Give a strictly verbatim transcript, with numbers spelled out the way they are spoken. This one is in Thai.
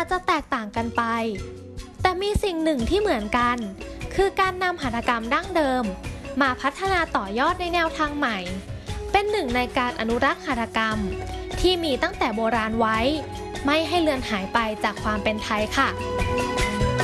จจะแตกต่างกันไปแต่มีสิ่งหนึ่งที่เหมือนกันคือการนำหัตถกรรมดั้งเดิมมาพัฒนาต่อยอดในแนวทางใหม่เป็นหนึ่งในการอนุรักษ์หัตถกรรมที่มีตั้งแต่โบราณไว้ไม่ให้เลือนหายไปจากความเป็นไทยค่ะ